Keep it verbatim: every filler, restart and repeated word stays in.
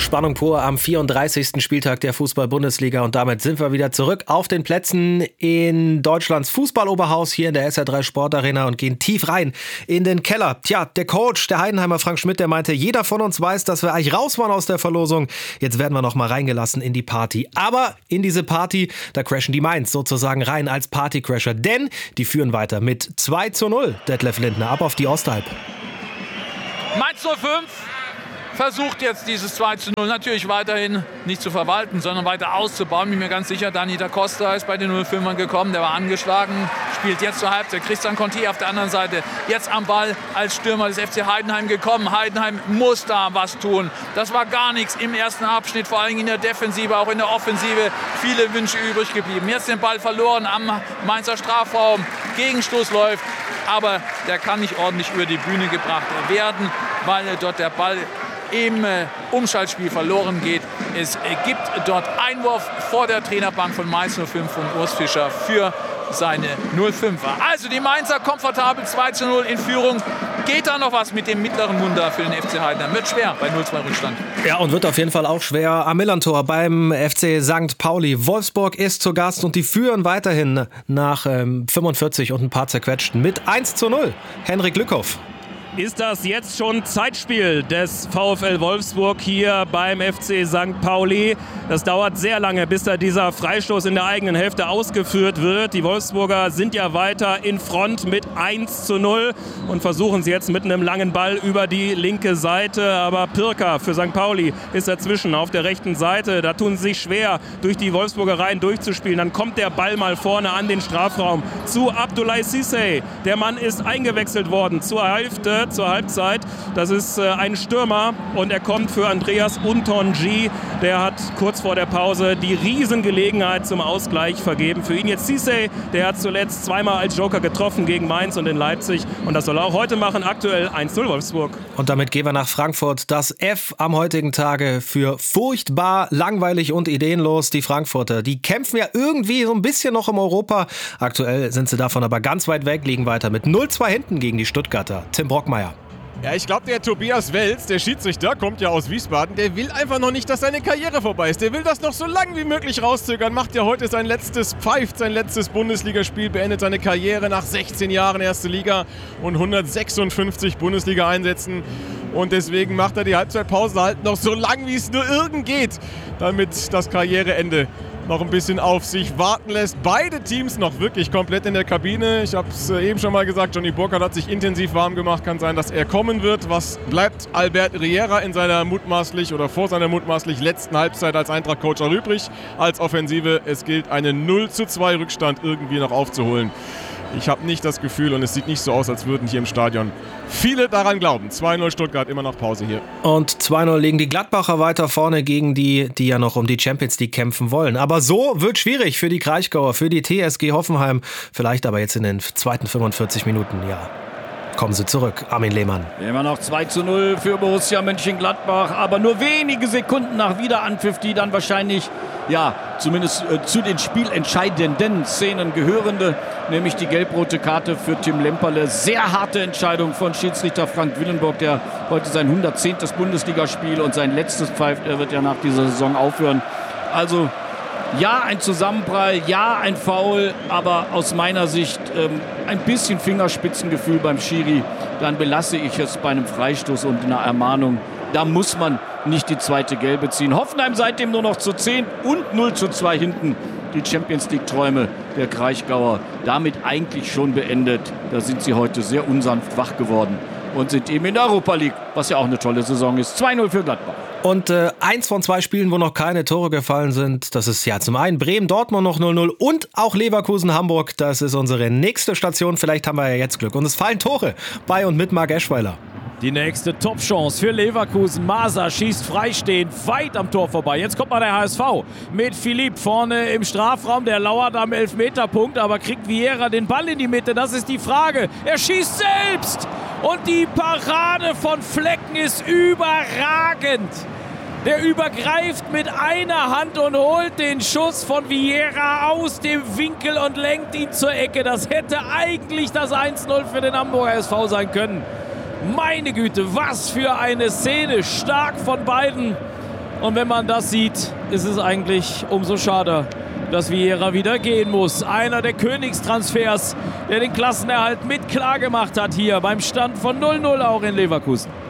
Spannung pur am vierunddreißigsten Spieltag der Fußball-Bundesliga und damit sind wir wieder zurück auf den Plätzen in Deutschlands Fußballoberhaus hier in der S R drei Sportarena und gehen tief rein in den Keller. Tja, der Coach, der Heidenheimer Frank Schmidt, der meinte, jeder von uns weiß, dass wir eigentlich raus waren aus der Verlosung. Jetzt werden wir noch mal reingelassen in die Party. Aber in diese Party, da crashen die Mainz sozusagen rein als Partycrasher, denn die führen weiter mit zwei zu null. Detlef Lindner, ab auf die Osthalb. Mainz null fünf. Versucht jetzt dieses zwei zu null natürlich weiterhin nicht zu verwalten, sondern weiter auszubauen. Bin mir ganz sicher, Dani da Costa ist bei den null fünfern gekommen, der war angeschlagen, spielt jetzt zur Halbzeit. Christian Conti auf der anderen Seite, jetzt am Ball als Stürmer des F C Heidenheim gekommen. Heidenheim muss da was tun. Das war gar nichts im ersten Abschnitt, vor allem in der Defensive, auch in der Offensive. Viele Wünsche übrig geblieben. Jetzt den Ball verloren am Mainzer Strafraum. Gegenstoß läuft, aber der kann nicht ordentlich über die Bühne gebracht werden, weil dort der Ball im äh, Umschaltspiel verloren geht. Es äh, gibt dort Einwurf vor der Trainerbank von Mainz null fünf von Urs Fischer für seine null fünfer. Also die Mainzer komfortabel zwei zu null in Führung. Geht da noch was mit dem mittleren Wunder für den F C Heidenheim? Wird schwer bei null zwei Rückstand. Ja, und wird auf jeden Fall auch schwer am Millantor beim F C Sankt Pauli. Wolfsburg ist zu Gast und die führen weiterhin nach ähm, fünfundvierzig und ein paar zerquetschten mit eins zu null. Henrik Lückhoff. Ist das jetzt schon Zeitspiel des VfL Wolfsburg hier beim F C Sankt Pauli? Das dauert sehr lange, bis da dieser Freistoß in der eigenen Hälfte ausgeführt wird. Die Wolfsburger sind ja weiter in Front mit eins zu null und versuchen es jetzt mit einem langen Ball über die linke Seite. Aber Pirker für Sankt Pauli ist dazwischen auf der rechten Seite. Da tun sie sich schwer, durch die Wolfsburger Reihen durchzuspielen. Dann kommt der Ball mal vorne an den Strafraum zu Abdoulaye Cissé. Der Mann ist eingewechselt worden zur Hälfte. Zur Halbzeit. Das ist äh, ein Stürmer und er kommt für Andreas Untonji. Der hat kurz vor der Pause die Riesengelegenheit zum Ausgleich vergeben. Für ihn jetzt Cissé, der hat zuletzt zweimal als Joker getroffen gegen Mainz und in Leipzig und das soll er auch heute machen. Aktuell eins zu null Wolfsburg. Und damit gehen wir nach Frankfurt. Das F am heutigen Tage für furchtbar, langweilig und ideenlos. Die Frankfurter, die kämpfen ja irgendwie so ein bisschen noch im Europa. Aktuell sind sie davon aber ganz weit weg, liegen weiter mit null zwei hinten gegen die Stuttgarter. Tim Brockmeier. Ja, ich glaube, der Tobias Welz, der Schiedsrichter, kommt ja aus Wiesbaden, der will einfach noch nicht, dass seine Karriere vorbei ist. Der will das noch so lange wie möglich rauszögern, macht ja heute sein letztes, pfeift sein letztes Bundesligaspiel, beendet seine Karriere nach sechzehn Jahren erste Liga und hundertsechsundfünfzig Bundesliga-Einsätzen. Und deswegen macht er die Halbzeitpause halt noch so lang, wie es nur irgend geht, damit das Karriereende noch ein bisschen auf sich warten lässt. Beide Teams noch wirklich komplett in der Kabine. Ich habe es eben schon mal gesagt, Johnny Burkhardt hat sich intensiv warm gemacht. Kann sein, dass er kommen wird. Was bleibt Albert Riera in seiner mutmaßlich oder vor seiner mutmaßlich letzten Halbzeit als Eintracht-Coach auch übrig? Als Offensive, es gilt, einen null zu zwei Rückstand irgendwie noch aufzuholen. Ich habe nicht das Gefühl und es sieht nicht so aus, als würden hier im Stadion viele daran glauben. zwei null Stuttgart, immer noch Pause hier. Und zwei null liegen die Gladbacher weiter vorne gegen die, die ja noch um die Champions League kämpfen wollen. Aber so wird schwierig für die Kraichgauer, für die T S G Hoffenheim. Vielleicht aber jetzt in den zweiten fünfundvierzig Minuten, ja. Kommen sie zurück, Armin Lehmann. Immer noch zwei zu null für Borussia Mönchengladbach, aber nur wenige Sekunden nach Wiederanpfiff, die dann wahrscheinlich, ja, zumindest äh, zu den spielentscheidenden Szenen gehörende, nämlich die gelb-rote Karte für Tim Lemperle. Sehr harte Entscheidung von Schiedsrichter Frank Willenburg, der heute sein hundertzehntes Bundesligaspiel und sein letztes pfeift. Er wird ja nach dieser Saison aufhören. Also ja, ein Zusammenprall, ja, ein Foul, aber aus meiner Sicht ähm, ein bisschen Fingerspitzengefühl beim Schiri. Dann belasse ich es bei einem Freistoß und einer Ermahnung. Da muss man nicht die zweite Gelbe ziehen. Hoffenheim seitdem nur noch zu zehn und null zu zwei hinten. Die Champions-League-Träume der Kraichgauer damit eigentlich schon beendet. Da sind sie heute sehr unsanft wach geworden und sind eben in der Europa League, was ja auch eine tolle Saison ist. zwei null für Gladbach. Und äh, eins von zwei Spielen, wo noch keine Tore gefallen sind, das ist ja zum einen Bremen-Dortmund noch null null und auch Leverkusen-Hamburg. Das ist unsere nächste Station. Vielleicht haben wir ja jetzt Glück. Und es fallen Tore bei und mit Marc Eschweiler. Die nächste Top-Chance für Leverkusen. Masa schießt freistehend weit am Tor vorbei. Jetzt kommt mal der H S V mit Philipp vorne im Strafraum. Der lauert am Elfmeterpunkt, aber kriegt Vieira den Ball in die Mitte? Das ist die Frage. Er schießt selbst und die Parade von Flecken ist überragend. Der übergreift mit einer Hand und holt den Schuss von Vieira aus dem Winkel und lenkt ihn zur Ecke. Das hätte eigentlich das eins null für den Hamburger S V sein können. Meine Güte, was für eine Szene. Stark von beiden. Und wenn man das sieht, ist es eigentlich umso schade, dass Vieira wieder gehen muss. Einer der Königstransfers, der den Klassenerhalt mit klar gemacht hat hier beim Stand von null null auch in Leverkusen.